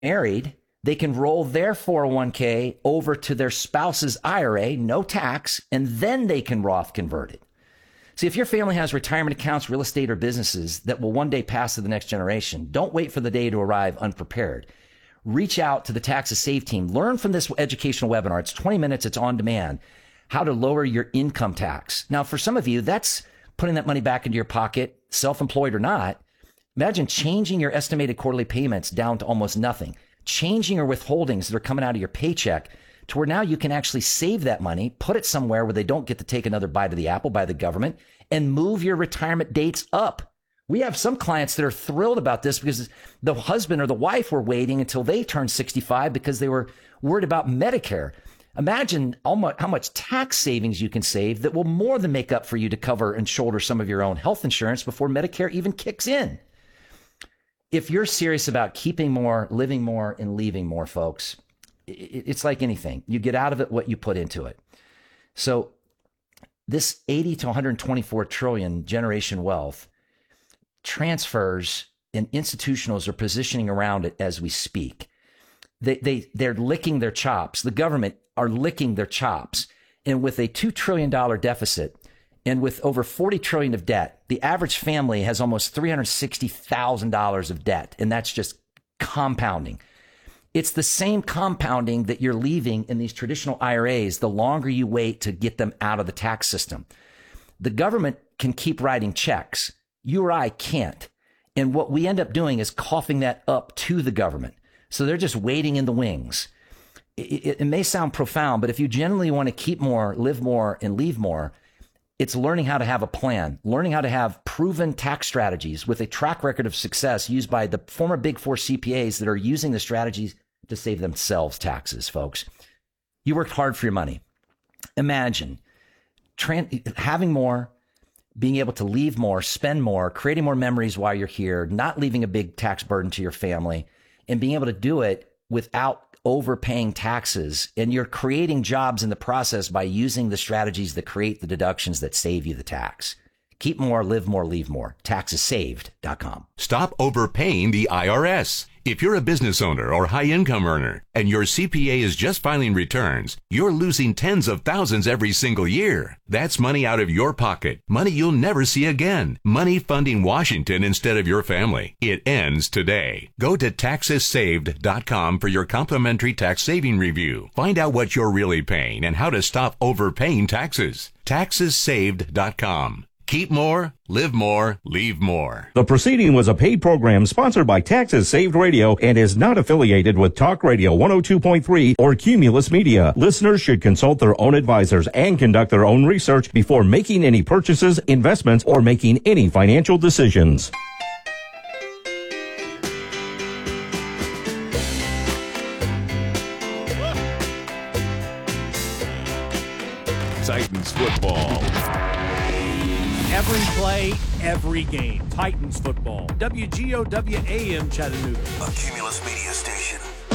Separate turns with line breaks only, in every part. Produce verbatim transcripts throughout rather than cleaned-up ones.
married, they can roll their four oh one k over to their spouse's I R A, no tax, and then they can Roth convert it. See, if your family has retirement accounts, real estate, or businesses that will one day pass to the next generation, don't wait for the day to arrive unprepared. Reach out to the Taxes Saved team. Learn from this educational webinar. It's twenty minutes. It's on demand. How to lower your income tax. Now, for some of you, that's putting that money back into your pocket, self-employed or not. Imagine changing your estimated quarterly payments down to almost nothing. Changing your withholdings that are coming out of your paycheck to where now you can actually save that money, put it somewhere where they don't get to take another bite of the apple by the government, and move your retirement dates up. We have some clients that are thrilled about this because the husband or the wife were waiting until they turned sixty-five because they were worried about Medicare. Imagine how much tax savings you can save that will more than make up for you to cover and shoulder some of your own health insurance before Medicare even kicks in. If you're serious about keeping more, living more, and leaving more, folks, it's like anything. You get out of it what you put into it. So this eighty to one hundred twenty-four trillion generation wealth transfers, and institutionals are positioning around it as we speak. They, they, they're licking their chops. The government are licking their chops. And with a two trillion dollars deficit and with over forty trillion dollars of debt, the average family has almost three hundred sixty thousand dollars of debt. And that's just compounding. It's the same compounding that you're leaving in these traditional I R As the longer you wait to get them out of the tax system. The government can keep writing checks. You or I can't. And what we end up doing is coughing that up to the government. So they're just waiting in the wings. It, it, it may sound profound, but if you genuinely want to keep more, live more, and leave more, it's learning how to have a plan, learning how to have proven tax strategies with a track record of success used by the former Big Four C P As that are using the strategies to save themselves taxes, folks. You worked hard for your money. Imagine tran- having more, being able to leave more, spend more, creating more memories while you're here, not leaving a big tax burden to your family, and being able to do it without overpaying taxes. And you're creating jobs in the process by using the strategies that create the deductions that save you the tax. Keep more, live more, leave more. taxes saved dot com.
Stop overpaying the I R S. If you're a business owner or high-income earner and your C P A is just filing returns, you're losing tens of thousands every single year. That's money out of your pocket, money you'll never see again, money funding Washington instead of your family. It ends today. Go to taxes saved dot com for your complimentary tax saving review. Find out what you're really paying and how to stop overpaying taxes. taxes saved dot com. Keep more, live more, leave more.
The proceeding was a paid program sponsored by Taxes Saved Radio and is not affiliated with Talk Radio one oh two point three or Cumulus Media. Listeners should consult their own advisors and conduct their own research before making any purchases, investments, or making any financial decisions.
Titans football. Every play, every game. Titans football. W G O W A M Chattanooga.
A Cumulus Media station.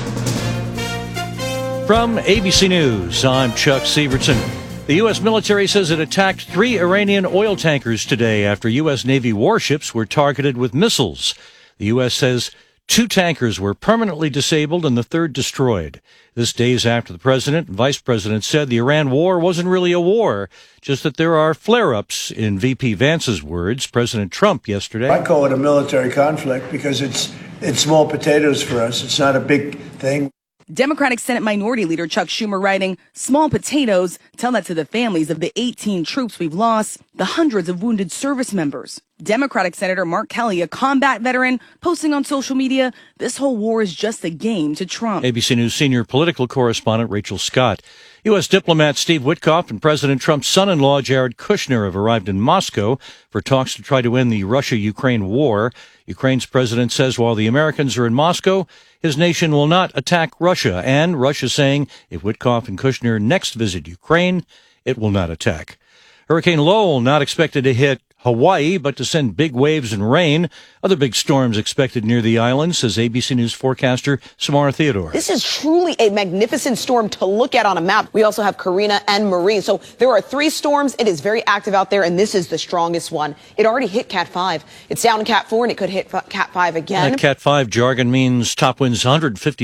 From A B C News, I'm Chuck Severson. The U S military says it attacked three Iranian oil tankers today after U S Navy warships were targeted with missiles. The U S says two tankers were permanently disabled and the third destroyed. This days after the president and vice president said the Iran war wasn't really a war, just that there are flare-ups, in V P Vance's words. President Trump yesterday.
I call it a military conflict because it's it's small potatoes for us. It's not a big thing.
Democratic Senate Minority Leader Chuck Schumer writing, "Small potatoes, tell that to the families of the eighteen troops we've lost, the hundreds of wounded service members." Democratic Senator Mark Kelly, a combat veteran, posting on social media, "This whole war is just a game to Trump."
A B C News senior political correspondent Rachel Scott. U S diplomat Steve Witkoff and President Trump's son-in-law Jared Kushner have arrived in Moscow for talks to try to end the Russia-Ukraine war. Ukraine's president says while the Americans are in Moscow, his nation will not attack Russia. And Russia saying if Witkoff and Kushner next visit Ukraine, it will not attack. Hurricane Lowell not expected to hit Hawaii, but to send big waves and rain. Other big storms expected near the island, says A B C News forecaster Samara Theodore.
This is truly a magnificent storm to look at on a map. We also have Karina and Maureen. So there are three storms. It is very active out there, and this is the strongest one. It already hit Cat five. It's down to Cat four, and it could hit Cat five again.
That Cat five jargon means top winds one hundred fifty